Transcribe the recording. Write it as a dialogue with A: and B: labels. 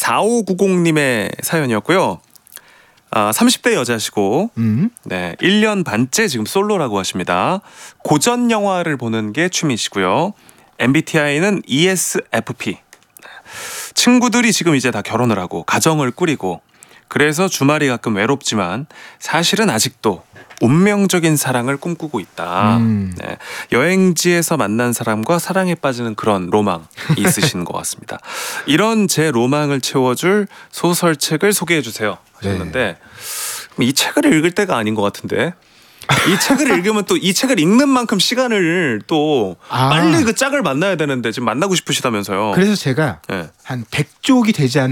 A: 4590님의 사연이었고요. 30대 여자시고 네, 1년 반째 지금 솔로라고 하십니다. 고전 영화를 보는 게 취미시고요. MBTI는 ESFP. 친구들이 지금 이제 다 결혼을 하고 가정을 꾸리고 그래서 주말이 가끔 외롭지만 사실은 아직도 운명적인 사랑을 꿈꾸고 있다. 네, 여행지에서 만난 사람과 사랑에 빠지는 그런 로망이 있으신 것 같습니다. 이런 제 로망을 채워줄 소설책을 소개해 주세요 하셨는데 이 책을 읽을 때가 아닌 것 같은데 이 책을 읽으면 또 이 책을 읽는 만큼 시간을 또 빨리 그 짝을 만나야 되는데 지금 만나고 싶으시다면서요.
B: 그래서 제가 한 100쪽이 되지 않은